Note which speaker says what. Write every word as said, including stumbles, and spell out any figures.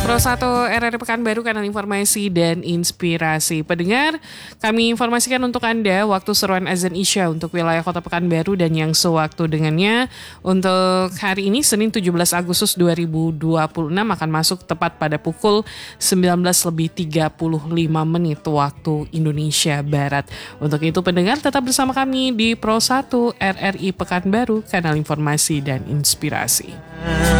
Speaker 1: Pro satu R R I Pekanbaru, kanal informasi dan inspirasi. Pendengar, kami informasikan untuk Anda waktu seruan azan Isya untuk wilayah Kota Pekanbaru dan yang sewaktu dengannya. Untuk hari ini Senin tujuh belas Agustus dua ribu dua puluh enam akan masuk tepat pada pukul sembilan belas lebih tiga puluh lima menit waktu Indonesia Barat. Untuk itu pendengar tetap bersama kami di Pro satu R R I Pekanbaru, kanal informasi dan inspirasi.